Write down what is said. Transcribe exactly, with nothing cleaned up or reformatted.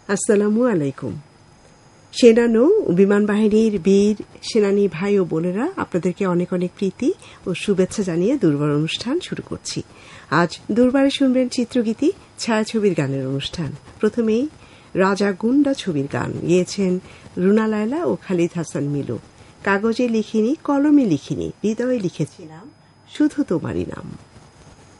আসসালামু আলাইকুম। সেনা নৌ বিমান বাহিনীর বীর সেনানী ভাই ও বোনেরা, আপনাদেরকে অনেক অনেক প্রীতি ও শুভেচ্ছা জানিয়ে দুর্বার অনুষ্ঠান শুরু করছি। আজ দুর্বারে শুনবেন চিত্রগীতি, ছায়াছবির গানের অনুষ্ঠান। প্রথমেই রাজা গুন্ডা ছবির গান গেয়েছেন রুনা লায়লা ও খালিদ হাসান মিলু। কাগজে লিখিনি, কলমে লিখিনি, হৃদয়ে লিখেছিলাম শুধু তোমারই নাম।